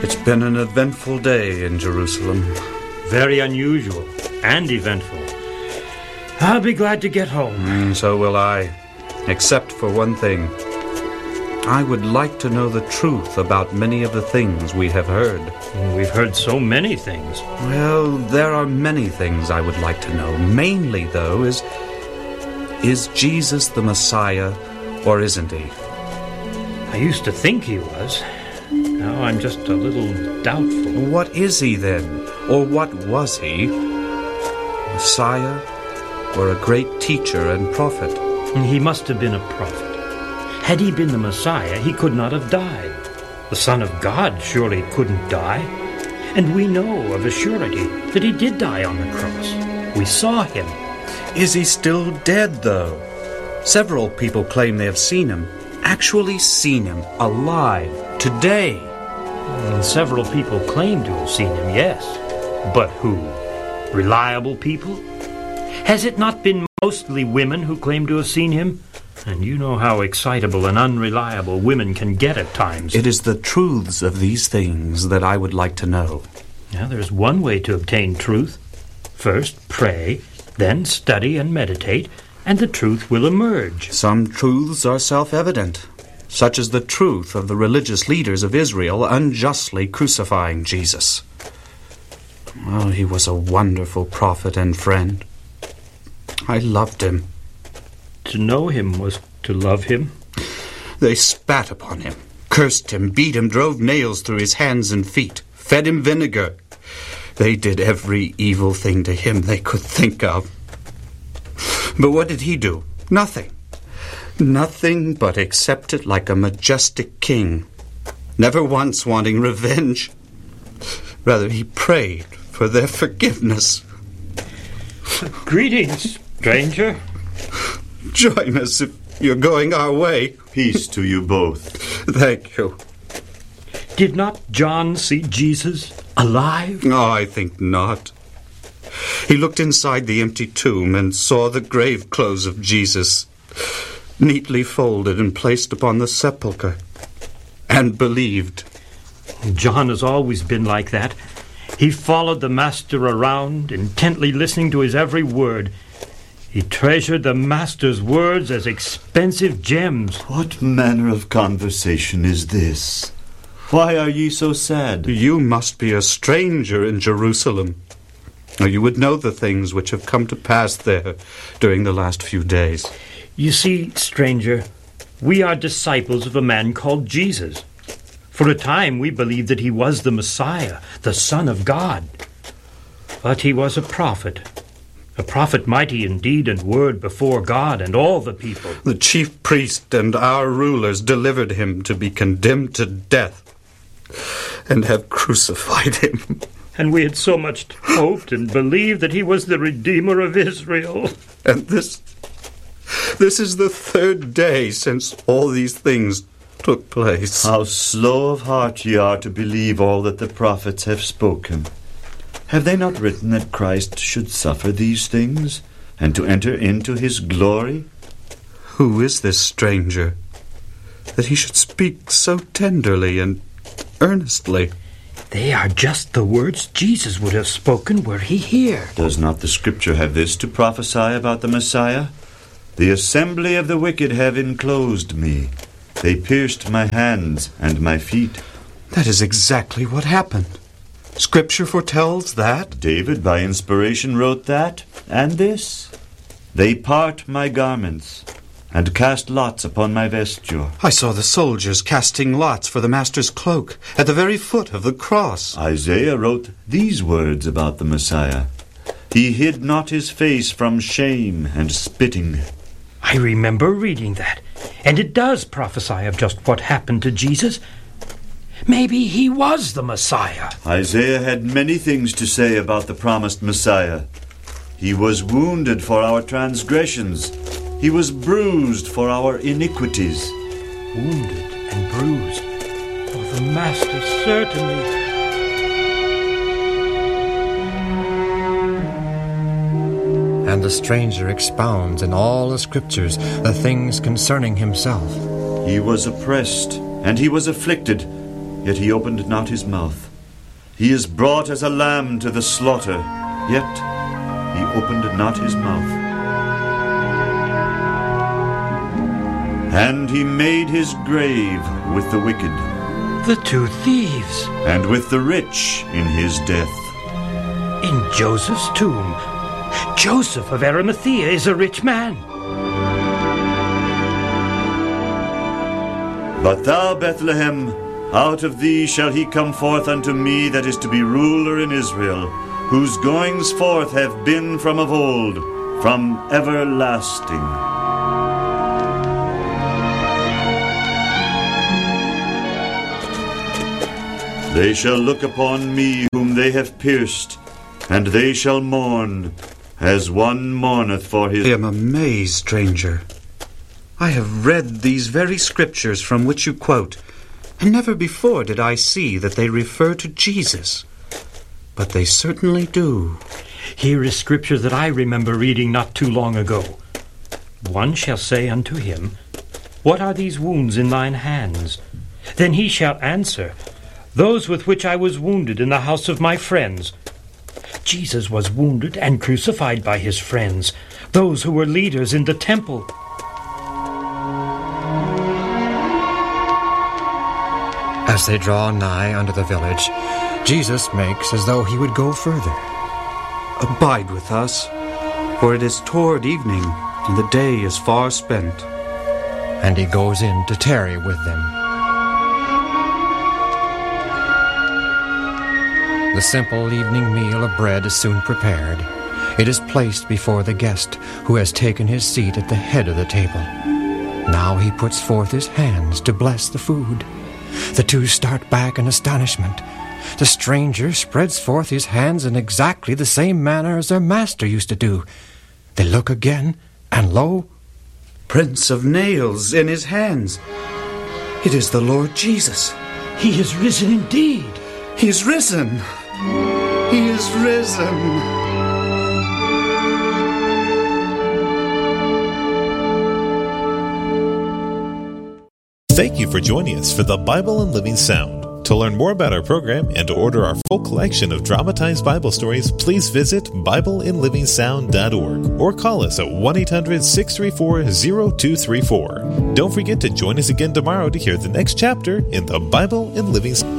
It's been an eventful day in Jerusalem. Very unusual and eventful. I'll be glad to get home. So will I. Except for one thing. I would like to know the truth about many of the things we have heard. We've heard so many things. Well, there are many things I would like to know. Mainly, though, is Jesus the Messiah, or isn't he? I used to think he was. Now I'm just a little doubtful. What is he then? Or what was he? Messiah, or a great teacher and prophet? He must have been a prophet. Had he been the Messiah, he could not have died. The Son of God surely couldn't die. And we know of a surety that he did die on the cross. We saw him. Is he still dead, though? Several people claim they have seen him. Actually seen him, alive, today. And several people claim to have seen him, yes. But who? Reliable people? Has it not been mostly women who claim to have seen him? And you know how excitable and unreliable women can get at times. It is the truths of these things that I would like to know. Now, there's one way to obtain truth. First, pray, then study and meditate, and the truth will emerge. Some truths are self-evident, such as the truth of the religious leaders of Israel unjustly crucifying Jesus. Well, he was a wonderful prophet and friend. I loved him. To know him was to love him. They spat upon him, cursed him, beat him, drove nails through his hands and feet, fed him vinegar. They did every evil thing to him they could think of. But what did he do? Nothing. Nothing but accept it like a majestic king, never once wanting revenge. Rather, he prayed for their forgiveness. Greetings, stranger. Join us if you're going our way. Peace to you both. Thank you. Did not John see Jesus alive? Oh, I think not. He looked inside the empty tomb and saw the grave clothes of Jesus, neatly folded and placed upon the sepulchre, and believed. John has always been like that. He followed the Master around, intently listening to his every word. He treasured the Master's words as expensive gems. What manner of conversation is this? Why are ye so sad? You must be a stranger in Jerusalem, or you would know the things which have come to pass there during the last few days. You see, stranger, we are disciples of a man called Jesus. For a time we believed that he was the Messiah, the Son of God. But he was a prophet mighty in deed and word before God and all the people. The chief priest and our rulers delivered him to be condemned to death, and have crucified him. And we had so much hoped and believed that he was the Redeemer of Israel. And this is the third day since all these things took place. How slow of heart ye are to believe all that the prophets have spoken. Have they not written that Christ should suffer these things, and to enter into his glory? Who is this stranger, that he should speak so tenderly and earnestly? They are just the words Jesus would have spoken were he here. Does not the Scripture have this to prophesy about the Messiah? The assembly of the wicked have enclosed me. They pierced my hands and my feet. That is exactly what happened. Scripture foretells that. David, by inspiration, wrote that, and this. They part my garments, and cast lots upon my vesture. I saw the soldiers casting lots for the Master's cloak at the very foot of the cross. Isaiah wrote these words about the Messiah. He hid not his face from shame and spitting. I remember reading that, and it does prophesy of just what happened to Jesus. Maybe he was the Messiah. Isaiah had many things to say about the promised Messiah. He was wounded for our transgressions. He was bruised for our iniquities. Wounded and bruised. Oh, the Master certainly. And the stranger expounds in all the Scriptures the things concerning himself. He was oppressed, and he was afflicted, yet he opened not his mouth. He is brought as a lamb to the slaughter, yet he opened not his mouth. And he made his grave with the wicked, The two thieves and with the rich in his death. in Joseph's tomb. Joseph of Arimathea is a rich man. But thou, Bethlehem, out of thee shall he come forth unto me that is to be ruler in Israel, whose goings forth have been from of old, from everlasting. They shall look upon me whom they have pierced, and they shall mourn, as one mourneth for his... I am amazed, stranger. I have read these very scriptures from which you quote, and never before did I see that they refer to Jesus. But they certainly do. Here is scripture that I remember reading not too long ago. One shall say unto him, What are these wounds in thine hands? Then he shall answer, Those with which I was wounded in the house of my friends. Jesus was wounded and crucified by his friends, those who were leaders in the temple. As they draw nigh unto the village, Jesus makes as though he would go further. Abide with us, for it is toward evening, and the day is far spent. And he goes in to tarry with them. The simple evening meal of bread is soon prepared. It is placed before the guest, who has taken his seat at the head of the table. Now he puts forth his hands to bless the food. The two start back in astonishment. The stranger spreads forth his hands in exactly the same manner as their master used to do. They look again, and lo, Prints of nails in his hands. It is the Lord Jesus. He is risen indeed. He is risen. He is risen. Thank you for joining us for the Bible in Living Sound. To learn more about our program and to order our full collection of dramatized Bible stories, please visit BibleInLivingSound.org or call us at 1-800-634-0234. Don't forget to join us again tomorrow to hear the next chapter in the Bible in Living Sound.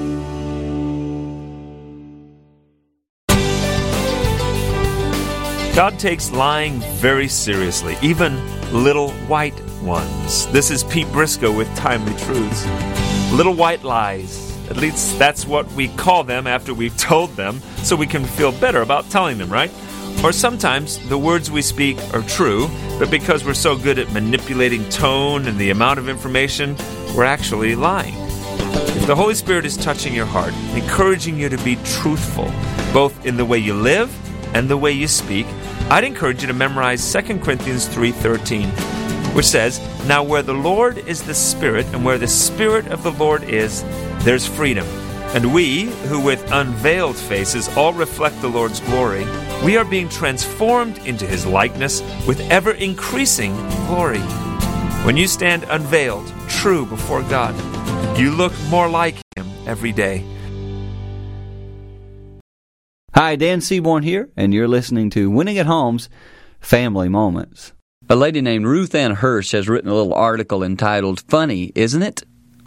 God takes lying very seriously, even little white ones. This is Pete Briscoe with Timely Truths. Little white lies. At least that's what we call them after we've told them, so we can feel better about telling them, right? Or sometimes the words we speak are true, but because we're so good at manipulating tone and the amount of information, we're actually lying. If the Holy Spirit is touching your heart, encouraging you to be truthful, both in the way you live and the way you speak, I'd encourage you to memorize 2 Corinthians 3:13, which says, Now where the Lord is the Spirit, and where the Spirit of the Lord is, there's freedom. And we, who with unveiled faces all reflect the Lord's glory, we are being transformed into His likeness with ever-increasing glory. When you stand unveiled, true before God, you look more like Him every day. Hi, Dan Seaborn here, and you're listening to Winning at Home's Family Moments. A lady named Ruth Ann Hirsch has written a little article entitled, Funny, Isn't It?